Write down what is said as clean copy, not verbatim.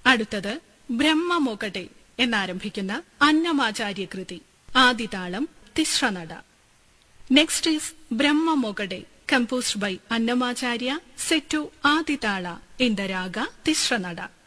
അടുത്തത് ബ്രഹ്മമൊകടെ എന്നാരംഭിക്കുന്ന അന്നമാചാര്യ കൃതി. ആദിതാളം തിസ്രനട. Next is ബ്രഹ്മമൊകടെ composed by Annamacharya, set to Aditala in the raga Tisranada.